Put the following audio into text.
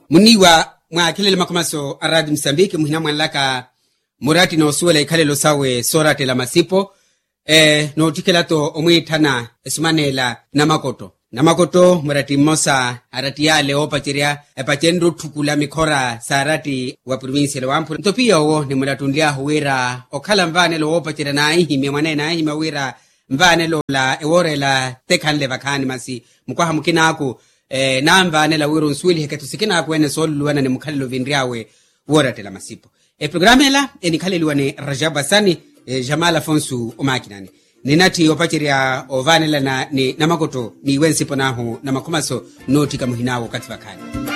muniwa mwa kilele makomaso aradi Msambiki muhina mwanlaka murati no suwela ikhalelo sawe sorate la masipo no tikelato omwithana esimanela namakoto murati mosa arati yale opachiria epachenro thukula mikhora sarati wa province le wampu ntopia wo ni muratundia huwira okhala mvanelo opachiria na ihime mwanena ihime wira mvanelo la eworela tekhanle vakhani masi mukwaha mukinaku na mvanela wiro nswili hekatusikina kwene soluluwana ni mukhalelo vindriawe worate la masipo programela enikhaleliwane Rajab Hassani Jamal Afonso omakinani ninati opachiria ovanela na ni namakoto ni wensipo naho na makomaso notika muhinawo kati vakhani